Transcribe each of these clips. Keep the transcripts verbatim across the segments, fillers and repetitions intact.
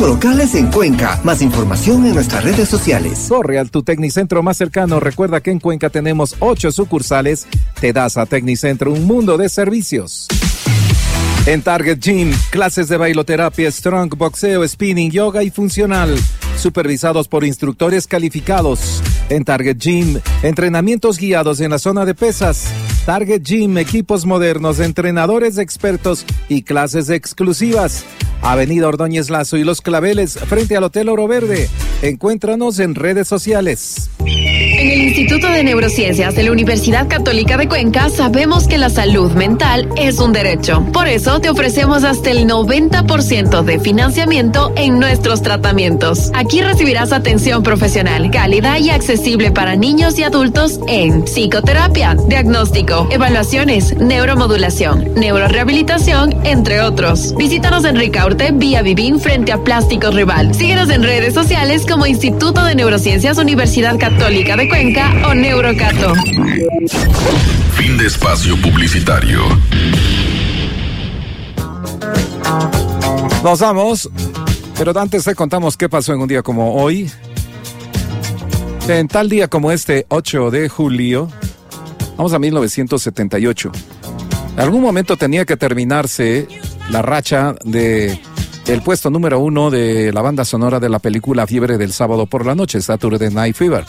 ocho locales en Cuenca. Más información en nuestras redes sociales. Corre al tu Tecnicentro más cercano. Recuerda que en Cuenca tenemos ocho sucursales. Te das a Tecnicentro un mundo de servicios. En Target Gym, clases de bailoterapia, strong, boxeo, spinning, yoga y funcional, supervisados por instructores calificados. En Target Gym, entrenamientos guiados en la zona de pesas. Target Gym, equipos modernos, entrenadores expertos y clases exclusivas. Avenida Ordóñez Lazo y Los Claveles, frente al Hotel Oro Verde. Encuéntranos en redes sociales. En el Instituto de Neurociencias de la Universidad Católica de Cuenca sabemos que la salud mental es un derecho. Por eso te ofrecemos hasta el noventa por ciento de financiamiento en nuestros tratamientos. Aquí recibirás atención profesional, cálida y accesible para niños y adultos en psicoterapia, diagnóstico, evaluaciones, neuromodulación, neurorehabilitación, entre otros. Visítanos en Ricaurte, vía Vivín, frente a Plásticos Rival. Síguenos en redes sociales como Instituto de Neurociencias Universidad Católica de Cuenca o Neurocato. Fin de espacio publicitario. Nos vamos, pero antes te contamos qué pasó en un día como hoy. En tal día como este, ocho de julio, vamos a mil novecientos setenta y ocho. En algún momento tenía que terminarse la racha de el puesto número uno de la banda sonora de la película Fiebre del Sábado por la Noche, Saturday Night Fever.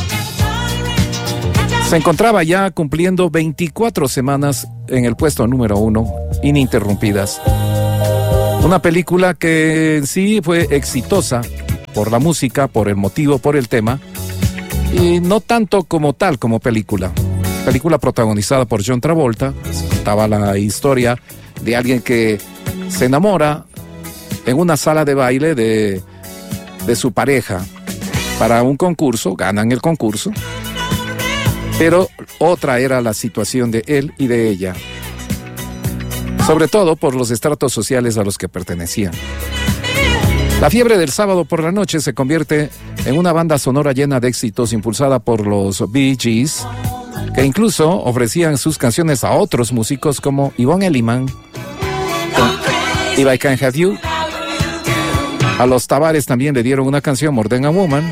Se encontraba ya cumpliendo veinticuatro semanas en el puesto número uno, ininterrumpidas. Una película que en sí fue exitosa por la música, por el motivo, por el tema, y no tanto como tal, como película. Película protagonizada por John Travolta. Contaba la historia de alguien que se enamora en una sala de baile de, de su pareja para un concurso, ganan el concurso, pero otra era la situación de él y de ella, sobre todo por los estratos sociales a los que pertenecían. La Fiebre del Sábado por la Noche se convierte en una banda sonora llena de éxitos impulsada por los Bee Gees, que incluso ofrecían sus canciones a otros músicos como Yvonne Elliman, If I Can't Have You. A los Tavares también le dieron una canción, More Than a Woman.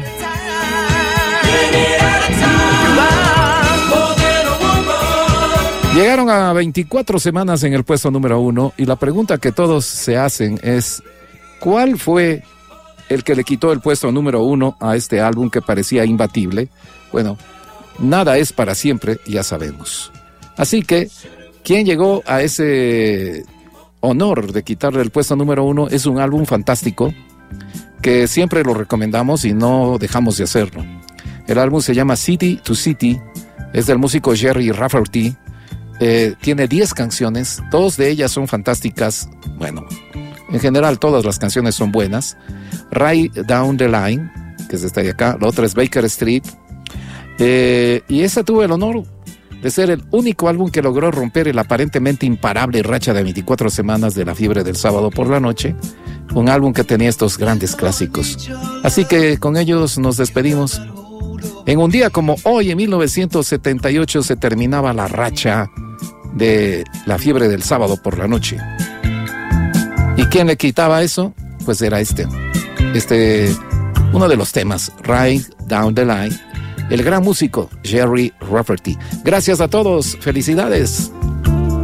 Llegaron a veinticuatro semanas en el puesto número uno y la pregunta que todos se hacen es, ¿cuál fue el que le quitó el puesto número uno a este álbum que parecía imbatible? Bueno, nada es para siempre, ya sabemos. Así que, ¿quién llegó a ese honor de quitarle el puesto número uno? Es un álbum fantástico que siempre lo recomendamos y no dejamos de hacerlo. El álbum se llama City to City, es del músico Jerry Rafferty. Eh, tiene diez canciones, dos de ellas son fantásticas. Bueno, en general todas las canciones son buenas. Right Down the Line, que es esta de acá, la otra es Baker Street. Eh, y esa tuvo el honor de ser el único álbum que logró romper el aparentemente imparable racha de veinticuatro semanas de la Fiebre del Sábado por la Noche. Un álbum que tenía estos grandes clásicos. Así que con ellos nos despedimos. En un día como hoy, en mil novecientos setenta y ocho, se terminaba la racha de la Fiebre del Sábado por la Noche. ¿Y quién le quitaba eso? Pues era este, este, uno de los temas, Right Down the Line, el gran músico Jerry Rafferty. Gracias a todos, felicidades.